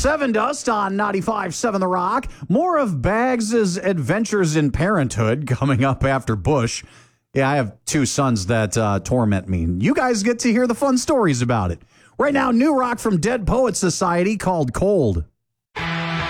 7 Dust on 95.7 The Rock. More of Baggs' adventures in parenthood coming up after Bush. Yeah, I have 2 sons that torment me. You guys get to hear the fun stories about it. Right now, new rock from Dead Poets Society called Cold.